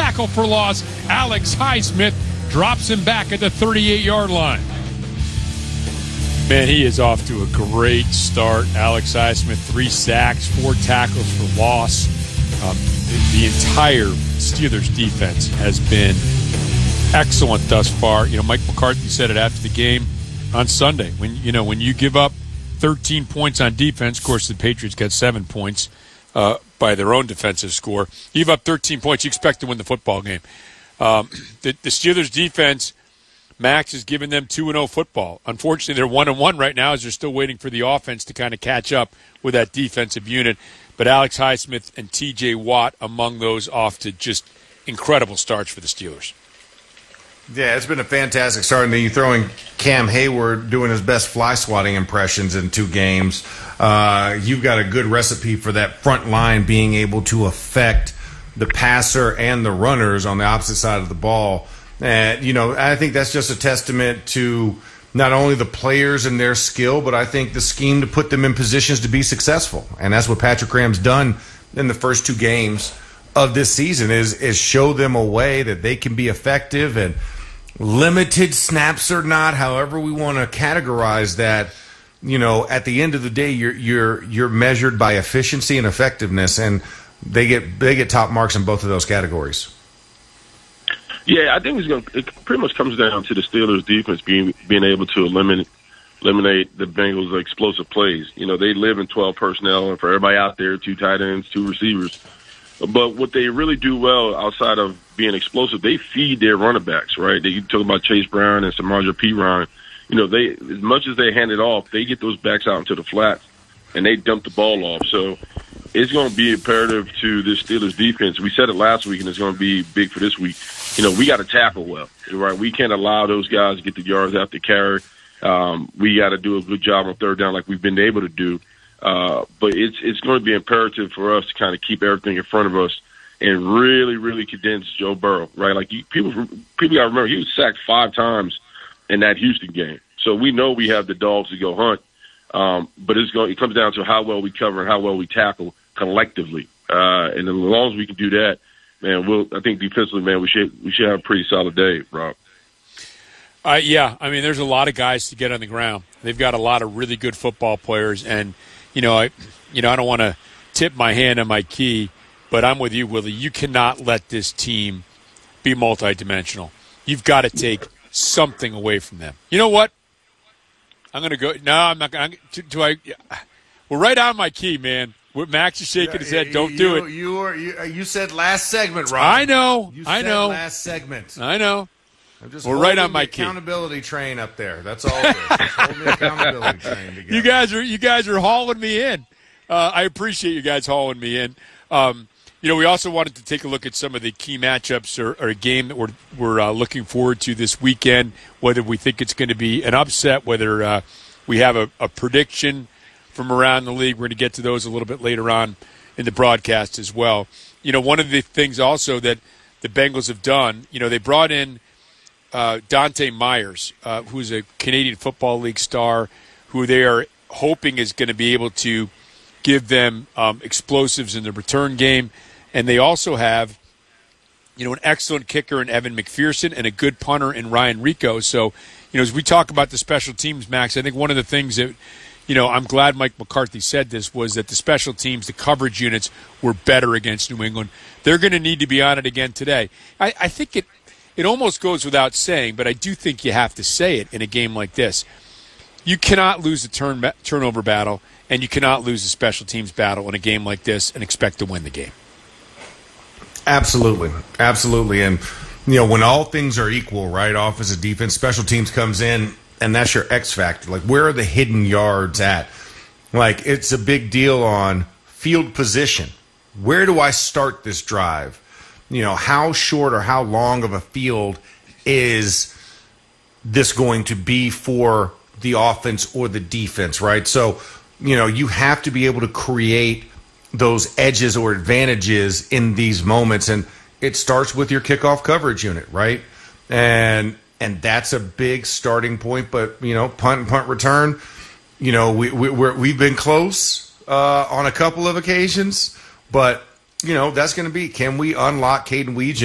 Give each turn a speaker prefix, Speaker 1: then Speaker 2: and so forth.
Speaker 1: tackle for loss. Alex Highsmith drops him back at the 38-yard line. Man, he is off to a great start. Alex Highsmith, 3 sacks, 4 tackles for loss. The entire Steelers defense has been excellent thus far. Mike McCarthy said it after the game on Sunday. When you give up 13 points on defense, of course the Patriots got 7 points by their own defensive score. You give up 13 points, you expect to win the football game. The Steelers defense, Max has given them 2-0 football. Unfortunately, they're 1-1 right now as they're still waiting for the offense to kind of catch up with that defensive unit. But Alex Highsmith and T.J. Watt among those off to just incredible starts for the Steelers.
Speaker 2: Yeah, it's been a fantastic start. And then you throw in Cam Hayward doing his best fly swatting impressions in 2 games. You've got a good recipe for that front line being able to affect the passer and the runners on the opposite side of the ball. And, I think that's just a testament to not only the players and their skill, but I think the scheme to put them in positions to be successful. And that's what Patrick Graham's done in the first 2 games of this season is show them a way that they can be effective, and limited snaps or not, however we want to categorize that, at the end of the day, you're measured by efficiency and effectiveness, and they get top marks in both of those categories.
Speaker 3: Yeah, I think it pretty much comes down to the Steelers' defense being able to eliminate the Bengals' explosive plays. They live in 12 personnel, and for everybody out there, 2 tight ends, 2 receivers. But what they really do well outside of being explosive, they feed their running backs, right? You talk about Chase Brown and Samaje Perine. They, as much as they hand it off, they get those backs out into the flats, and they dump the ball off. So it's going to be imperative to this Steelers defense. We said it last week, and it's going to be big for this week. We got to tackle well, right? We can't allow those guys to get the yards after carry. We got to do a good job on third down like we've been able to do. But it's going to be imperative for us to kind of keep everything in front of us and really, really condense Joe Burrow, right? Like people got to remember he was sacked 5 times in that Houston game. So we know we have the dogs to go hunt. But it comes down to how well we cover and how well we tackle collectively. And as long as we can do that, man, I think defensively, man, we should have a pretty solid day, Rob.
Speaker 1: Yeah, I mean, there's a lot of guys to get on the ground. They've got a lot of really good football players, and I don't want to tip my hand on my key, but I'm with you, Willie. You cannot let this team be multidimensional. You've got to take something away from them. You know what? I'm going to go. No, I'm not going to. We're right on my key, man. Max is shaking his head. Don't do it.
Speaker 2: You said last segment, Rob.
Speaker 1: I know.
Speaker 2: You said last segment.
Speaker 1: I know.
Speaker 2: We're
Speaker 1: right on my key.
Speaker 2: Accountability train up there. That's all it is. Just hold the accountability train together.
Speaker 1: You guys are hauling me in. I appreciate you guys hauling me in. We also wanted to take a look at some of the key matchups or a game that we're looking forward to this weekend, whether we think it's going to be an upset, whether we have a prediction from around the league. We're going to get to those a little bit later on in the broadcast as well. One of the things also that the Bengals have done, they brought in Dante Myers, who's a Canadian Football League star, who they are hoping is going to be able to give them explosives in the return game. And they also have, an excellent kicker in Evan McPherson and a good punter in Ryan Rico. So, as we talk about the special teams, Max, I think one of the things that, I'm glad Mike McCarthy said this, was that the special teams, the coverage units, were better against New England. They're going to need to be on it again today. I think it almost goes without saying, but I do think you have to say it in a game like this. You cannot lose the turnover battle, and you cannot lose the special teams battle in a game like this and expect to win the game.
Speaker 2: Absolutely. Absolutely. And, when all things are equal, right, offensive, defense, special teams comes in, and that's your X factor. Like, where are the hidden yards at? Like, it's a big deal on field position. Where do I start this drive? How short or how long of a field is this going to be for the offense or the defense, right? So, you have to be able to create those edges or advantages in these moments, and it starts with your kickoff coverage unit, right? And that's a big starting point. But punt and punt return, we've been close on a couple of occasions, but that's going to be, can we unlock Caden Weege